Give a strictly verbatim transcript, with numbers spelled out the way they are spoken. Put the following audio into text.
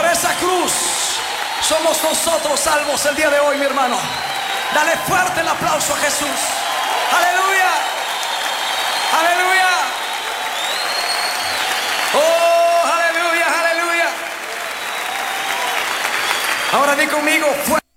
esa cruz somos nosotros salvos el día de hoy, mi hermano. Dale fuerte el aplauso a Jesús. Aleluya, aleluya. Oh, aleluya, aleluya. Ahora di conmigo, fuerte.